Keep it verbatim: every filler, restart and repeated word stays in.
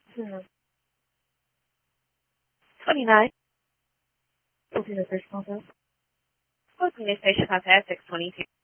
Hmm. twenty-nine. Will be the first call, though. Closing news station contact six twenty-two.